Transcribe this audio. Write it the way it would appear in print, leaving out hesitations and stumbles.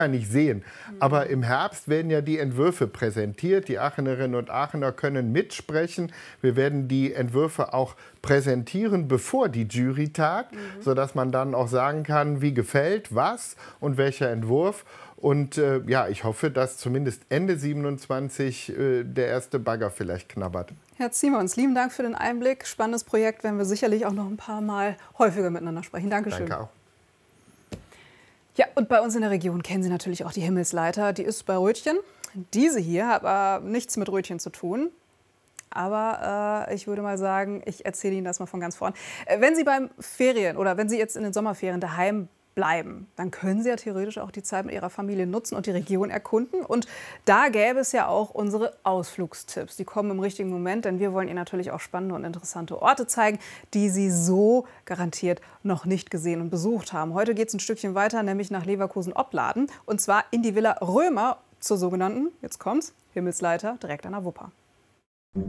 nicht sehen. Aber im Herbst werden ja die Entwürfe präsentiert. Die Aachenerinnen und Aachener können mitsprechen. Wir werden die Entwürfe auch präsentieren, bevor die Jury tagt, sodass man dann auch sagen kann, wie gefällt was und welcher Entwurf. Und ja, ich hoffe, dass zumindest Ende 27 der erste Bagger vielleicht knabbert. Herr Ziemons, lieben Dank für den Einblick. Spannendes Projekt, werden wir sicherlich auch noch ein paar Mal häufiger miteinander sprechen. Dankeschön. Danke auch. Ja, und bei uns in der Region kennen Sie natürlich auch die Himmelsleiter. Die ist bei Rötchen. Diese hier hat aber nichts mit Rötchen zu tun. Aber ich würde mal sagen, ich erzähle Ihnen das mal von ganz vorn. Wenn Sie beim Ferien oder wenn Sie jetzt in den Sommerferien daheim bleiben, dann können Sie ja theoretisch auch die Zeit mit Ihrer Familie nutzen und die Region erkunden. Und da gäbe es ja auch unsere Ausflugstipps. Die kommen im richtigen Moment, denn wir wollen Ihnen natürlich auch spannende und interessante Orte zeigen, die Sie so garantiert noch nicht gesehen und besucht haben. Heute geht es ein Stückchen weiter, nämlich nach Leverkusen-Opladen. Und zwar in die Villa Römer zur sogenannten, jetzt kommt's, Himmelsleiter direkt an der Wupper.